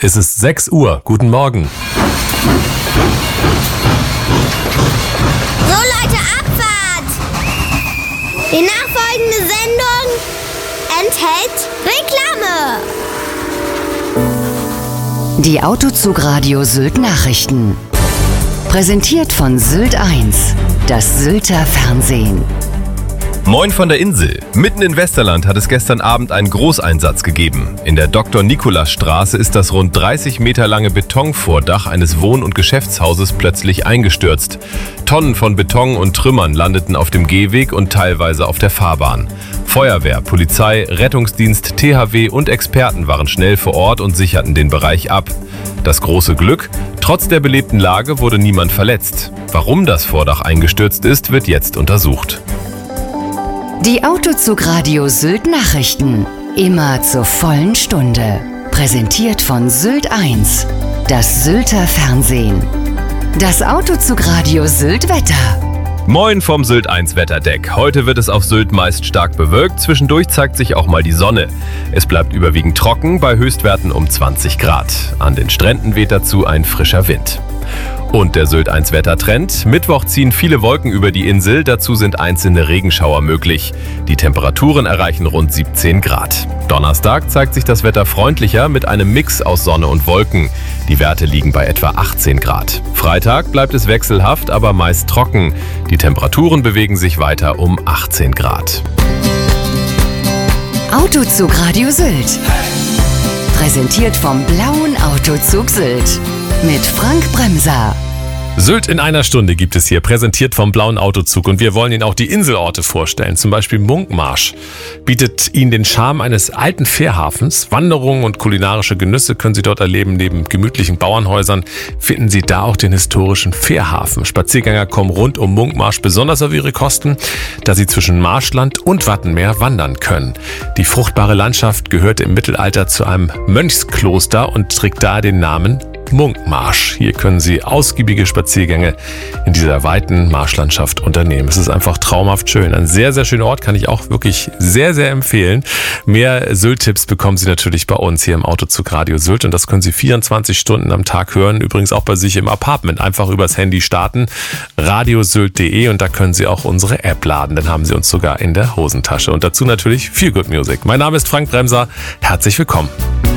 Es ist 6 Uhr. Guten Morgen. So Leute, Abfahrt! Die nachfolgende Sendung enthält Reklame. Die Autozugradio Sylt Nachrichten. Präsentiert von Sylt 1, das Sylter Fernsehen. Moin von der Insel. Mitten in Westerland hat es gestern Abend einen Großeinsatz gegeben. In der Dr.-Nikolaus-Straße ist das rund 30 Meter lange Betonvordach eines Wohn- und Geschäftshauses plötzlich eingestürzt. Tonnen von Beton und Trümmern landeten auf dem Gehweg und teilweise auf der Fahrbahn. Feuerwehr, Polizei, Rettungsdienst, THW und Experten waren schnell vor Ort und sicherten den Bereich ab. Das große Glück: trotz der belebten Lage wurde niemand verletzt. Warum das Vordach eingestürzt ist, wird jetzt untersucht. Die Autozugradio Sylt Nachrichten. Immer zur vollen Stunde. Präsentiert von Sylt 1, das Sylter Fernsehen. Das Autozugradio Sylt Wetter. Moin vom Sylt 1 Wetterdeck. Heute wird es auf Sylt meist stark bewölkt, zwischendurch zeigt sich auch mal die Sonne. Es bleibt überwiegend trocken, bei Höchstwerten um 20 Grad. An den Stränden weht dazu ein frischer Wind. Und der Sylt 1 Wettertrend: Mittwoch ziehen viele Wolken über die Insel, dazu sind einzelne Regenschauer möglich. Die Temperaturen erreichen rund 17 Grad. Donnerstag zeigt sich das Wetter freundlicher mit einem Mix aus Sonne und Wolken. Die Werte liegen bei etwa 18 Grad. Freitag bleibt es wechselhaft, aber meist trocken. Die Temperaturen bewegen sich weiter um 18 Grad. Autozugradio Sylt. Präsentiert vom Blauen Autozug Sylt. Mit Frank Bremser. Sylt in einer Stunde gibt es hier, präsentiert vom Blauen Autozug. Und wir wollen Ihnen auch die Inselorte vorstellen. Zum Beispiel Munkmarsch bietet Ihnen den Charme eines alten Fährhafens. Wanderungen und kulinarische Genüsse können Sie dort erleben. Neben gemütlichen Bauernhäusern finden Sie da auch den historischen Fährhafen. Spaziergänger kommen rund um Munkmarsch besonders auf ihre Kosten, da sie zwischen Marschland und Wattenmeer wandern können. Die fruchtbare Landschaft gehörte im Mittelalter zu einem Mönchskloster und trägt daher den Namen Munkmarsch. Hier können Sie ausgiebige Spaziergänge in dieser weiten Marschlandschaft unternehmen. Es ist einfach traumhaft schön. Ein sehr, sehr schöner Ort, kann ich auch wirklich sehr, sehr empfehlen. Mehr Sylt-Tipps bekommen Sie natürlich bei uns hier im Autozugradio Sylt und das können Sie 24 Stunden am Tag hören. Übrigens auch bei sich im Apartment. Einfach übers Handy starten, radiosylt.de, und da können Sie auch unsere App laden. Dann haben Sie uns sogar in der Hosentasche. Und dazu natürlich viel Good Music. Mein Name ist Frank Bremser. Herzlich willkommen.